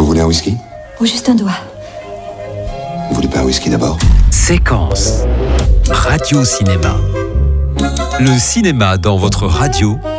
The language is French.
voulez un whisky? Ou juste un doigt. Vous voulez pas un whisky d'abord? Séquence Radio Cinéma. Le cinéma dans votre radio